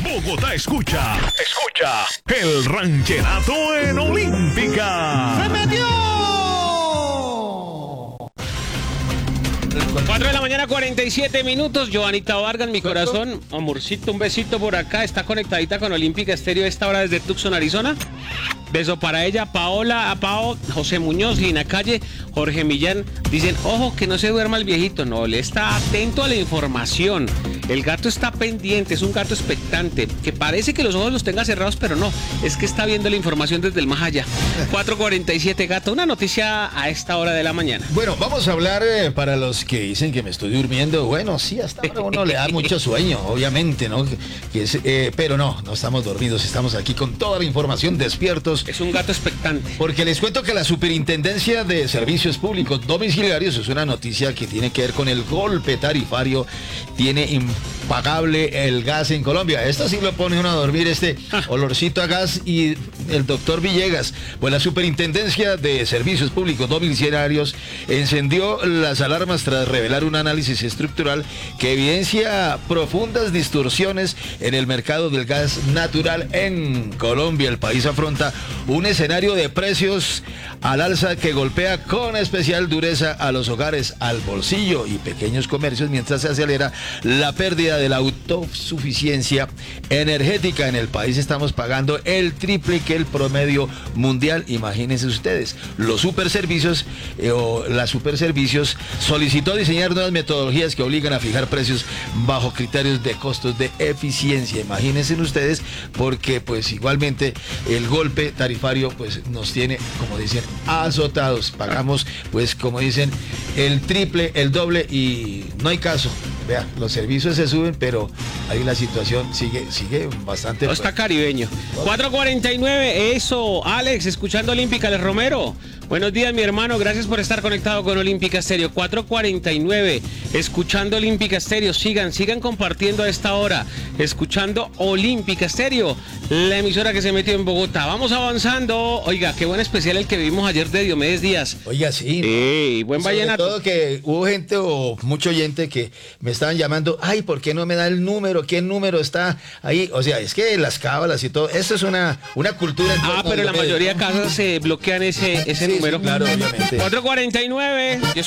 Bogotá escucha el rancherato en Olímpica. ¡Se metió! 4 de la mañana, 47 minutos. Joanita Vargas, mi corazón, amorcito, un besito por acá. Está conectadita con Olímpica Estéreo a esta hora desde Tucson, Arizona. Beso para ella, Paola, Pao, José Muñoz, Lina Calle, Jorge Millán. Dicen, ojo, que no se duerma el viejito. No, le está atento a la información. El gato está pendiente, es un gato expectante, que parece que los ojos los tenga cerrados, pero no, es que está viendo la información desde el más allá. 4:47, gato, una noticia a esta hora de la mañana. Bueno, vamos a hablar para los que dicen que me estoy durmiendo. Bueno, sí, hasta ahora uno le da mucho sueño, obviamente, ¿no? Pero no estamos dormidos, estamos aquí con toda la información, despiertos. Es un gato expectante. Porque les cuento que la Superintendencia de Servicios Públicos Domiciliarios es una noticia que tiene que ver con el golpe tarifario. Tiene impagable el gas en Colombia. Esto sí lo pone uno a dormir, olorcito a gas. Y el doctor Villegas, pues la Superintendencia de Servicios Públicos Domiciliarios encendió las alarmas tras revelar un análisis estructural que evidencia profundas distorsiones en el mercado del gas natural en Colombia. El país afronta un escenario de precios al alza que golpea con especial dureza a los hogares, al bolsillo y pequeños comercios, mientras se acelera la pérdida de la autosuficiencia energética. En el país estamos pagando el triple que el promedio mundial. Imagínense ustedes, los superservicios la Superservicios solicitó diseñar nuevas metodologías que obligan a fijar precios bajo criterios de costos de eficiencia. Imagínense ustedes, porque pues igualmente el golpe tarifario pues nos tiene, como dicen, azotados. Pagamos pues, como dicen, el triple, el doble y no hay caso. Vea, los servicios se suben, pero ahí la situación sigue bastante. No está caribeño. 4:49, eso, Alex, escuchando Olímpica, Alex Romero. Buenos días, mi hermano, gracias por estar conectado con Olímpica Estéreo. 4:49, escuchando Olímpica Estéreo. Sigan compartiendo a esta hora, escuchando Olímpica Estéreo, la emisora que se metió en Bogotá. Vamos avanzando. Oiga, qué buen especial el que vimos ayer de Diomedes Díaz. Oiga, sí, ¿no? Buen Sobre vallenato. todo que hubo gente o mucho oyente que me estaban llamando, ay, ¿por qué no me da el número? ¿Qué número está ahí? O sea, es que las cábalas y todo, esto es una cultura. Pero en la mayoría de casas se bloquean ese número. Sí, claro, obviamente. 4:49, yo